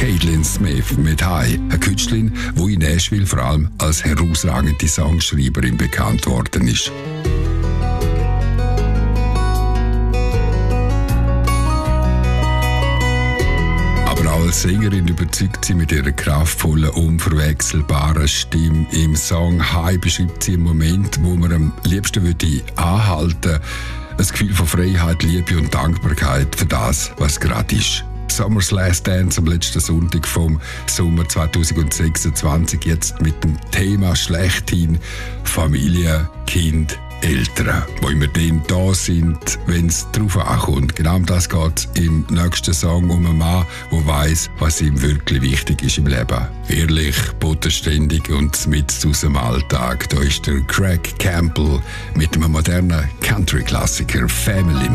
Caitlin Smith mit «Hi», eine Künstlerin, die in Nashville vor allem als herausragende Songschreiberin bekannt worden ist. Aber auch als Sängerin überzeugt sie mit ihrer kraftvollen, unverwechselbaren Stimme. Im Song «Hi» beschreibt sie einen Moment, wo man am liebsten anhalten würde. Ein Gefühl von Freiheit, Liebe und Dankbarkeit für das, was gerade ist. Summer's Last Dance am letzten Sonntag vom Sommer 2026, jetzt mit dem Thema schlechthin Familie, Kind, Eltern, die immer dann da sind, wenn es darauf ankommt. Genau um das geht es im nächsten Song um einen Mann, der weiss, was ihm wirklich wichtig ist im Leben. Ehrlich, bodenständig und mit aus dem Alltag. Da ist der Craig Campbell mit einem modernen Country-Klassiker «Family».